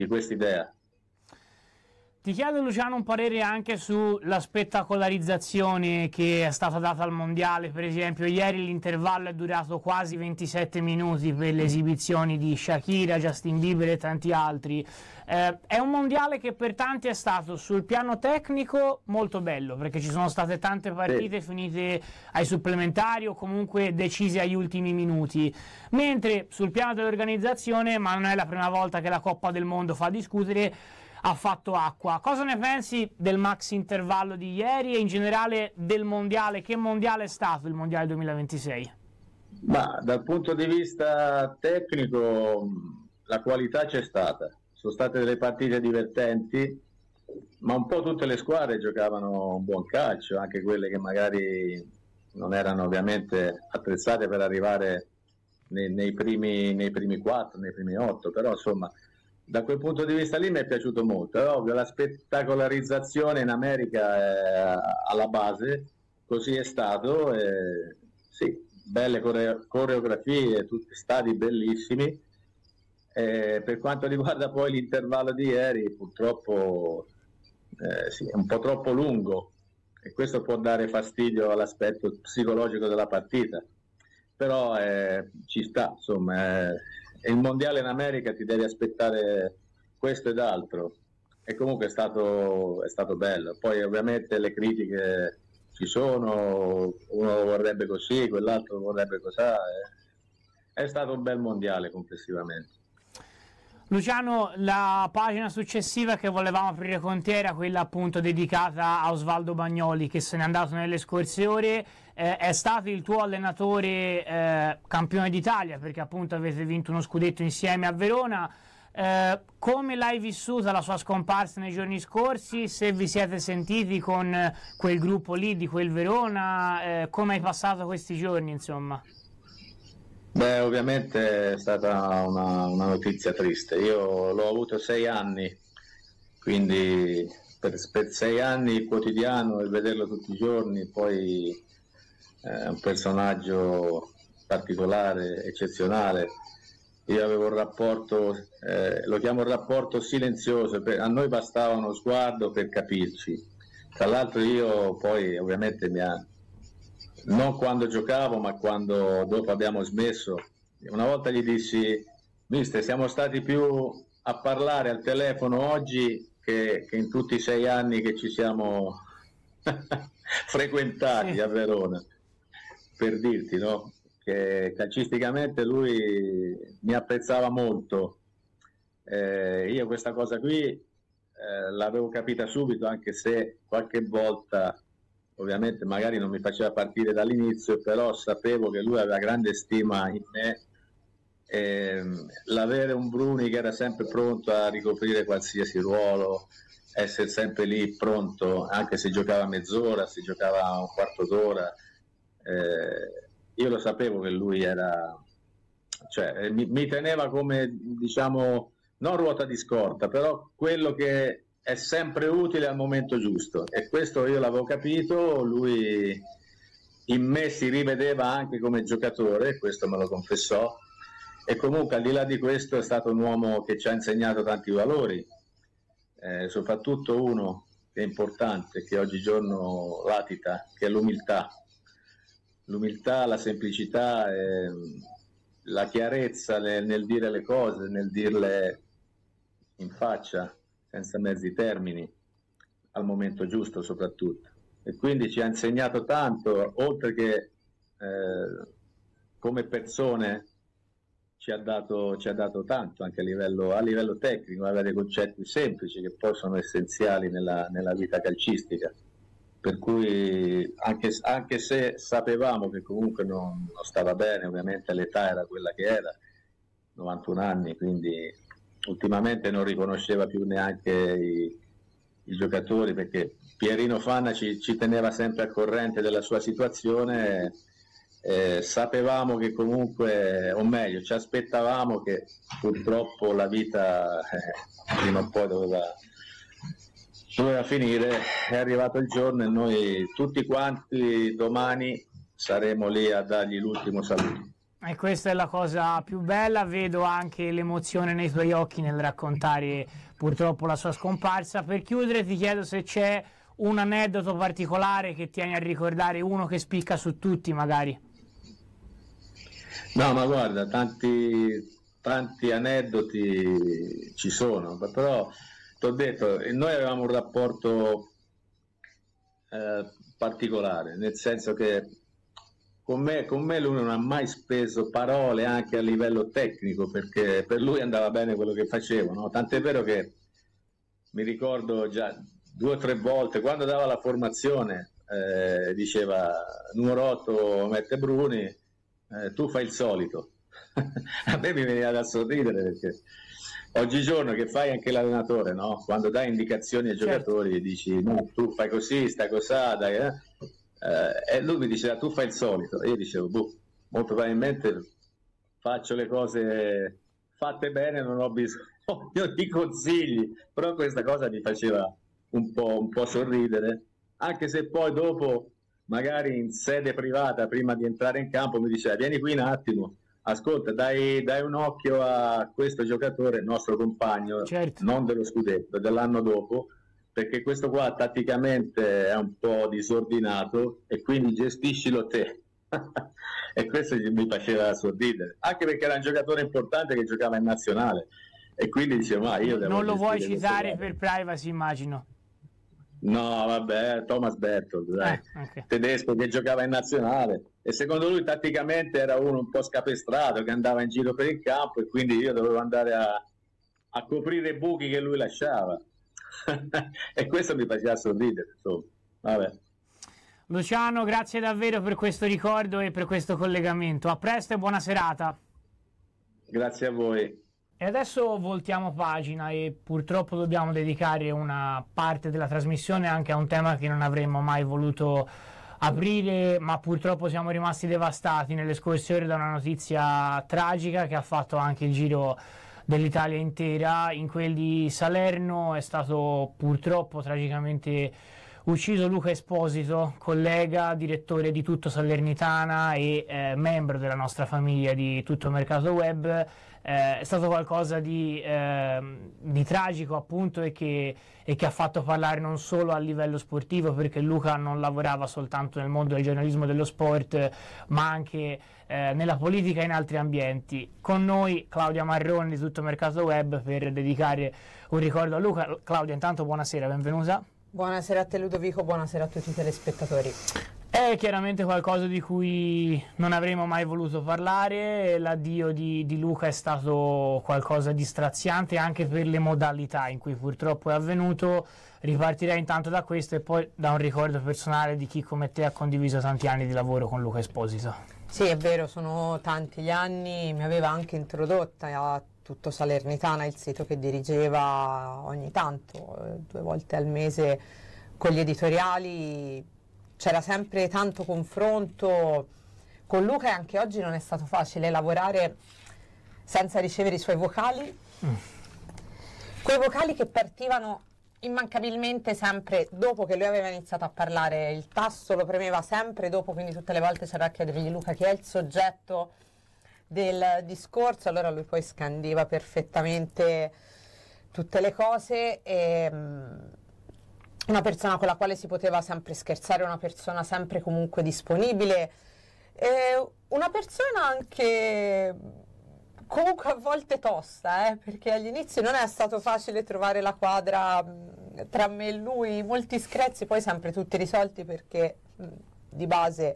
questa idea. Ti chiedo, Luciano, un parere anche sulla spettacolarizzazione che è stata data al mondiale. Per esempio, ieri l'intervallo è durato quasi 27 minuti per le esibizioni di Shakira, Justin Bieber e tanti altri. È un mondiale che per tanti è stato sul piano tecnico molto bello, perché ci sono state tante partite finite ai supplementari o comunque decise agli ultimi minuti, mentre sul piano dell'organizzazione, ma non è la prima volta che la Coppa del Mondo fa discutere, ha fatto acqua. Cosa ne pensi del maxi intervallo di ieri e in generale del mondiale? Che mondiale è stato il mondiale 2026? Ma dal punto di vista tecnico la qualità c'è stata, sono state delle partite divertenti, ma un po' tutte le squadre giocavano un buon calcio, anche quelle che magari non erano ovviamente attrezzate per arrivare nei primi 4, nei primi 8, però insomma da quel punto di vista lì mi è piaciuto molto. È ovvio, la spettacolarizzazione in America è alla base, così è stato, sì, belle coreografie, tutti stadi bellissimi. Per quanto riguarda poi l'intervallo di ieri, purtroppo sì, è un po' troppo lungo e questo può dare fastidio all'aspetto psicologico della partita, però ci sta, insomma. Il mondiale in America ti devi aspettare questo ed altro, e comunque è stato bello. Poi ovviamente le critiche ci sono, uno vorrebbe così, quell'altro vorrebbe così. È stato un bel mondiale complessivamente. Luciano, la pagina successiva che volevamo aprire con te era quella appunto dedicata a Osvaldo Bagnoli, che se n'è andato nelle scorse ore. È stato il tuo allenatore campione d'Italia, perché appunto avete vinto uno scudetto insieme a Verona. Come l'hai vissuta la sua scomparsa nei giorni scorsi? Se vi siete sentiti con quel gruppo lì di quel Verona, come hai passato questi giorni, insomma? Beh, ovviamente è stata una notizia triste. Io l'ho avuto 6 anni, quindi per 6 anni il quotidiano e vederlo tutti i giorni, poi è un personaggio particolare, eccezionale. Io avevo un rapporto, lo chiamo rapporto silenzioso, a noi bastava uno sguardo per capirci. Tra l'altro io poi ovviamente non quando giocavo, ma quando dopo abbiamo smesso, una volta gli dissi: mister, siamo stati più a parlare al telefono oggi che in tutti i 6 anni che ci siamo frequentati a Verona, per dirti, no? Che calcisticamente lui mi apprezzava molto. Io questa cosa qui l'avevo capita subito, anche se qualche volta ovviamente magari non mi faceva partire dall'inizio, però sapevo che lui aveva grande stima in me. L'avere un Bruni che era sempre pronto a ricoprire qualsiasi ruolo, essere sempre lì pronto, anche se giocava mezz'ora, se giocava un quarto d'ora, io lo sapevo che lui era, cioè mi teneva come, diciamo, non ruota di scorta, però quello che è sempre utile al momento giusto, e questo io l'avevo capito. Lui in me si rivedeva anche come giocatore, questo me lo confessò, e comunque al di là di questo è stato un uomo che ci ha insegnato tanti valori, soprattutto uno che è importante, che oggigiorno latita, che è l'umiltà, la semplicità, la chiarezza nel dire le cose, nel dirle in faccia, senza mezzi termini, al momento giusto soprattutto. E quindi ci ha insegnato tanto, oltre che come persone ci ha dato tanto anche a livello tecnico, aveva dei concetti semplici che poi sono essenziali nella vita calcistica, per cui anche se sapevamo che comunque non stava bene, ovviamente l'età era quella che era, 91 anni, quindi ultimamente non riconosceva più neanche i giocatori, perché Pierino Fanna ci teneva sempre al corrente della sua situazione. Sapevamo che comunque, o meglio, ci aspettavamo che purtroppo la vita prima o poi doveva finire. È arrivato il giorno e noi tutti quanti domani saremo lì a dargli l'ultimo saluto. E questa è la cosa più bella, vedo anche l'emozione nei tuoi occhi nel raccontare purtroppo la sua scomparsa. Per chiudere ti chiedo se c'è un aneddoto particolare che tieni a ricordare, uno che spicca su tutti magari. No, ma guarda, tanti aneddoti ci sono, però ti ho detto, noi avevamo un rapporto particolare, nel senso che con me lui non ha mai speso parole anche a livello tecnico, perché per lui andava bene quello che facevo, no? Tant'è vero che mi ricordo già 2 o 3 volte quando dava la formazione, diceva numero 8 mette Bruni, tu fai il solito. A me mi veniva da sorridere, perché oggigiorno che fai anche l'allenatore, no? Quando dai indicazioni ai giocatori, certo, dici no, tu fai così, stai cosà, dai, e lui mi diceva tu fai il solito, e io dicevo boh, molto probabilmente faccio le cose fatte bene, non ho bisogno di consigli, però questa cosa mi faceva un po' sorridere, anche se poi dopo magari in sede privata prima di entrare in campo mi diceva vieni qui un attimo, ascolta, dai un occhio a questo giocatore, nostro compagno, certo, non dello scudetto, dell'anno dopo, perché questo qua tatticamente è un po' disordinato e quindi gestiscilo te. E questo mi faceva sorridere, anche perché era un giocatore importante che giocava in nazionale e quindi dicevo ma io devo non lo vuoi gestire citare per privacy, immagino. No, vabbè, Thomas Berthold, Okay. tedesco che giocava in nazionale e secondo lui tatticamente era uno un po' scapestrato che andava in giro per il campo e quindi io dovevo andare a coprire i buchi che lui lasciava. E questo mi faceva sorridere, insomma. Vabbè. Luciano, grazie davvero per questo ricordo e per questo collegamento. A presto e buona serata. Grazie a voi. E adesso voltiamo pagina e purtroppo dobbiamo dedicare una parte della trasmissione anche a un tema che non avremmo mai voluto aprire, ma purtroppo siamo rimasti devastati nelle scorse ore da una notizia tragica che ha fatto anche il giro dell'Italia intera. In quel di Salerno è stato purtroppo tragicamente ucciso Luca Esposito, collega, direttore di Tutto Salernitana e membro della nostra famiglia di Tutto Mercato Web. È stato qualcosa di tragico, appunto, e che ha fatto parlare non solo a livello sportivo, perché Luca non lavorava soltanto nel mondo del giornalismo dello sport, ma anche nella politica e in altri ambienti. Con noi Claudia Marrone di Tutto Mercato Web per dedicare un ricordo a Luca. Claudia, intanto buonasera, benvenuta. Buonasera a te Ludovico, buonasera a tutti i telespettatori. È chiaramente qualcosa di cui non avremmo mai voluto parlare. L'addio di Luca è stato qualcosa di straziante anche per le modalità in cui purtroppo è avvenuto. Ripartirei intanto da questo e poi da un ricordo personale di chi come te ha condiviso tanti anni di lavoro con Luca Esposito. Sì, è vero, sono tanti gli anni, mi aveva anche introdotta a Tutto Salernitana, il sito che dirigeva ogni tanto, 2 volte al mese con gli editoriali. C'era sempre tanto confronto con Luca e anche oggi non è stato facile lavorare senza ricevere i suoi vocali, quei vocali che partivano immancabilmente sempre dopo che lui aveva iniziato a parlare, il tasto lo premeva sempre dopo, quindi tutte le volte c'era a chiedergli Luca chi è il soggetto del discorso, allora lui poi scandiva perfettamente tutte le cose e una persona con la quale si poteva sempre scherzare, una persona sempre comunque disponibile, una persona anche comunque a volte tosta, perché agli inizi non è stato facile trovare la quadra tra me e lui, molti screzi poi sempre tutti risolti perché di base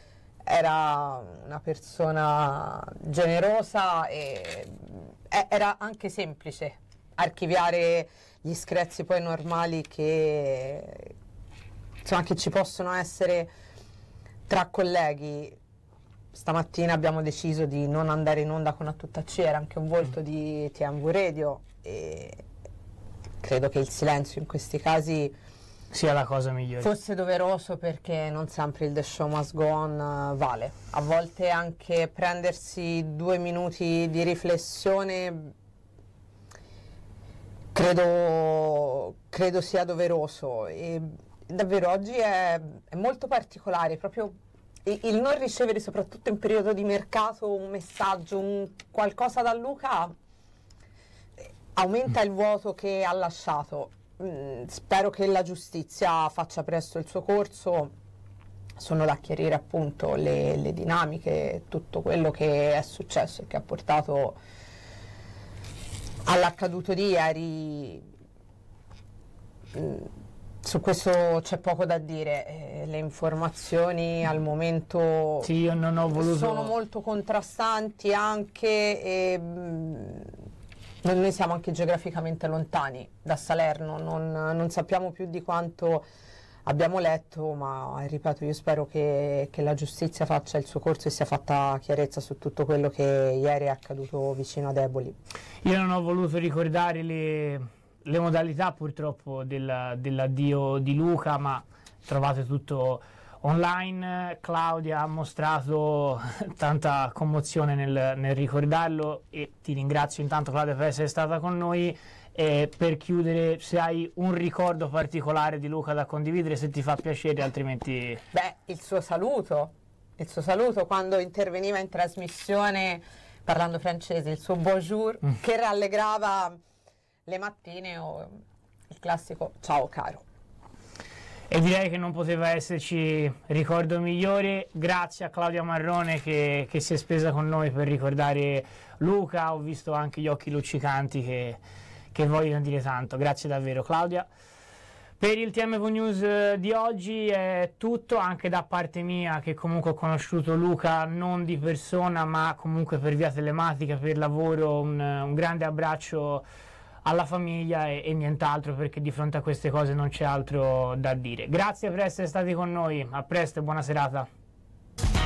era una persona generosa e era anche semplice archiviare gli screzi poi normali che insomma che ci possono essere tra colleghi. Stamattina abbiamo deciso di non andare in onda con A Tutta C, era anche un volto di TMV Radio e credo che il silenzio in questi casi sia la cosa migliore. Fosse doveroso perché non sempre il The Show Must Go On vale. A volte anche prendersi 2 minuti di riflessione credo sia doveroso e davvero oggi è molto particolare, proprio il non ricevere, soprattutto in periodo di mercato, un messaggio, qualcosa da Luca aumenta il vuoto che ha lasciato. Spero che la giustizia faccia presto il suo corso. Sono da chiarire appunto le dinamiche, tutto quello che è successo e che ha portato all'accaduto di ieri. Su questo c'è poco da dire, le informazioni al momento sì, io non ho voluto... sono molto contrastanti anche e noi siamo anche geograficamente lontani da Salerno, non sappiamo più di quanto abbiamo letto, ma ripeto, io spero che la giustizia faccia il suo corso e sia fatta chiarezza su tutto quello che ieri è accaduto vicino ad Eboli. Io non ho voluto ricordare le modalità purtroppo dell'addio di Luca, ma trovate tutto online. Claudia ha mostrato tanta commozione nel ricordarlo e ti ringrazio intanto, Claudia, per essere stata con noi. Per chiudere, se hai un ricordo particolare di Luca da condividere, se ti fa piacere, altrimenti... Beh, il suo saluto quando interveniva in trasmissione parlando francese, il suo bonjour che rallegrava le mattine, o il classico ciao caro. E direi che non poteva esserci ricordo migliore. Grazie a Claudia Marrone che si è spesa con noi per ricordare Luca. Ho visto anche gli occhi luccicanti che vogliono dire tanto. Grazie davvero, Claudia. Per il TMV News di oggi è tutto, anche da parte mia, che comunque ho conosciuto Luca non di persona ma comunque per via telematica, per lavoro. Un grande abbraccio alla famiglia e nient'altro, perché di fronte a queste cose non c'è altro da dire. Grazie per essere stati con noi, a presto e buona serata.